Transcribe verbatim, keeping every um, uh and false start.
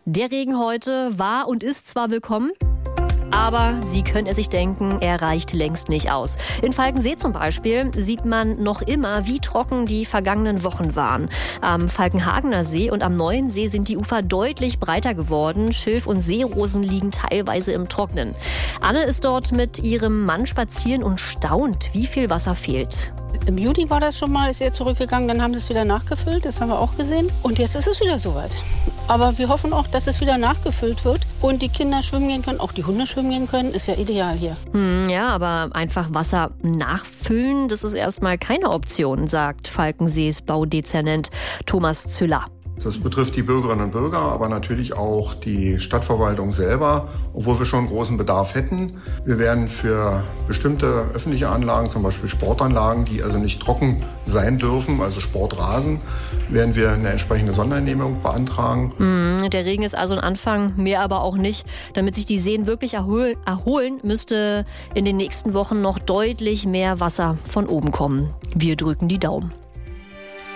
Der Regen heute war und ist zwar willkommen, aber Sie können es sich denken, er reicht längst nicht aus. In Falkensee zum Beispiel sieht man noch immer, wie trocken die vergangenen Wochen waren. Am Falkenhagener See und am Neuen See sind die Ufer deutlich breiter geworden. Schilf und Seerosen liegen teilweise im Trocknen. Anne ist dort mit ihrem Mann spazieren und staunt, wie viel Wasser fehlt. Im Juli war das schon mal, ist er zurückgegangen, dann haben sie es wieder nachgefüllt, das haben wir auch gesehen. Und jetzt ist es wieder soweit. Aber wir hoffen auch, dass es wieder nachgefüllt wird und die Kinder schwimmen gehen können, auch die Hunde schwimmen gehen können, ist ja ideal hier. Hm, ja, aber einfach Wasser nachfüllen, das ist erstmal keine Option, sagt Falkensees Baudezernent Thomas Züller. Das betrifft die Bürgerinnen und Bürger, aber natürlich auch die Stadtverwaltung selber, obwohl wir schon großen Bedarf hätten. Wir werden für bestimmte öffentliche Anlagen, zum Beispiel Sportanlagen, die also nicht trocken sein dürfen, also Sportrasen, werden wir eine entsprechende Sondergenehmigung beantragen. Mm, der Regen ist also ein Anfang, mehr aber auch nicht. Damit sich die Seen wirklich erhol- erholen, müsste in den nächsten Wochen noch deutlich mehr Wasser von oben kommen. Wir drücken die Daumen.